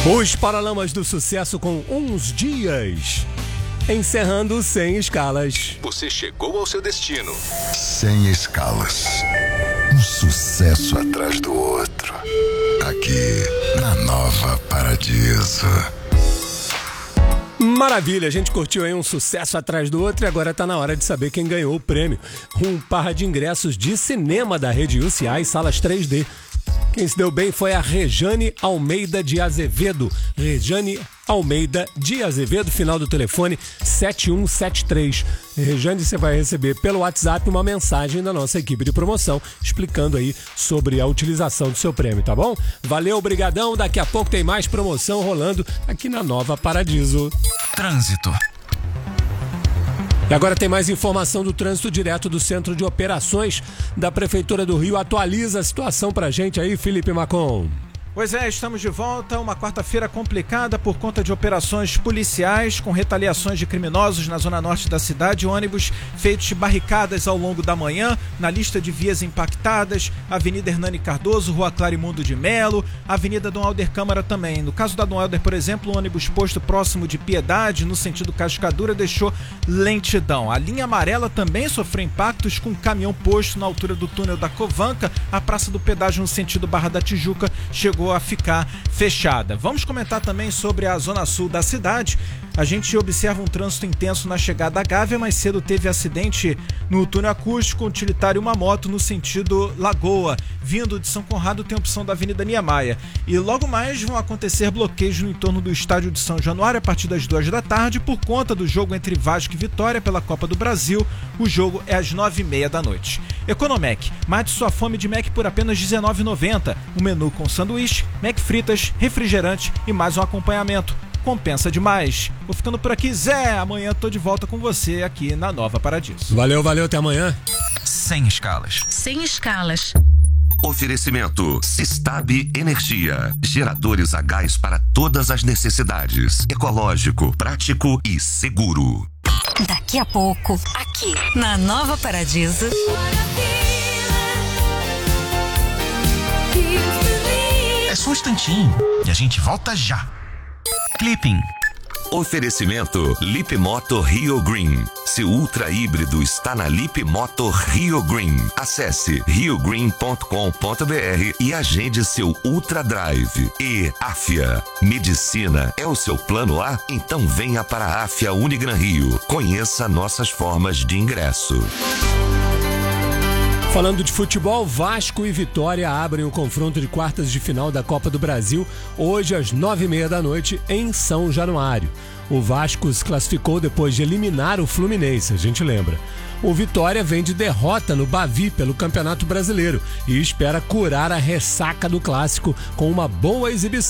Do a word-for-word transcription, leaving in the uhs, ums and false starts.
Os Paralamas do Sucesso com Uns Dias. Encerrando Sem Escalas. Você chegou ao seu destino. Sem escalas. Um sucesso atrás do outro. Aqui, na Nova Paradiso. Maravilha, a gente curtiu aí um sucesso atrás do outro e agora tá na hora de saber quem ganhou o prêmio. Um par de ingressos de cinema da Rede U C A e salas três D. Quem se deu bem foi a Rejane Almeida de Azevedo. Rejane Almeida de Azevedo, final do telefone sete um sete três. Rejane, você vai receber pelo WhatsApp uma mensagem da nossa equipe de promoção explicando aí sobre a utilização do seu prêmio, tá bom? Valeu, obrigadão. Daqui a pouco tem mais promoção rolando aqui na Nova Paradiso. Trânsito. E agora tem mais informação do trânsito direto do Centro de Operações da Prefeitura do Rio. Atualiza a situação pra gente aí, Felipe Macon. Pois é, estamos de volta, uma quarta-feira complicada por conta de operações policiais com retaliações de criminosos na zona norte da cidade, ônibus feitos de barricadas ao longo da manhã, na lista de vias impactadas, Avenida Hernani Cardoso, Rua Clarimundo de Melo, Avenida Dom Helder Câmara também. No caso da Dom Helder, por exemplo, o ônibus posto próximo de Piedade, no sentido Cascadura, deixou lentidão. A linha amarela também sofreu impactos com um caminhão posto na altura do túnel da Covanca, a Praça do Pedágio no sentido Barra da Tijuca chegou a ficar fechada. Vamos comentar também sobre a zona sul da cidade. A gente observa um trânsito intenso na chegada à Gávea, mais cedo teve acidente no túnel acústico, um utilitário e uma moto no sentido Lagoa. Vindo de São Conrado tem a opção da Avenida Niemeyer. E logo mais vão acontecer bloqueios no entorno do estádio de São Januário a partir das duas da tarde por conta do jogo entre Vasco e Vitória pela Copa do Brasil. O jogo é às nove e meia da noite. Economec, mate sua fome de Mac por apenas dezenove reais e noventa centavos. Um menu com sanduíche, Mac fritas, refrigerante e mais um acompanhamento. Compensa demais. Vou ficando por aqui, Zé. Amanhã tô de volta com você aqui na Nova Paradiso. Valeu, valeu, até amanhã. Sem escalas. Sem escalas. Oferecimento Sistab Energia. Geradores a gás para todas as necessidades. Ecológico, prático e seguro. Daqui a pouco, aqui na Nova Paradiso. É só um instantinho e a gente volta já. Clipping. Oferecimento Lip Moto Rio Green. Seu ultra híbrido está na Lip Moto Rio Green. Acesse rio green ponto com ponto b r e agende seu Ultra Drive. E Afia. Medicina é o seu plano A? Então venha para a Afia Unigran Rio. Conheça nossas formas de ingresso. Falando de futebol, Vasco e Vitória abrem o confronto de quartas de final da Copa do Brasil hoje às nove e meia da noite em São Januário. O Vasco se classificou depois de eliminar o Fluminense, a gente lembra. O Vitória vem de derrota no Bavi pelo Campeonato Brasileiro e espera curar a ressaca do clássico com uma boa exibição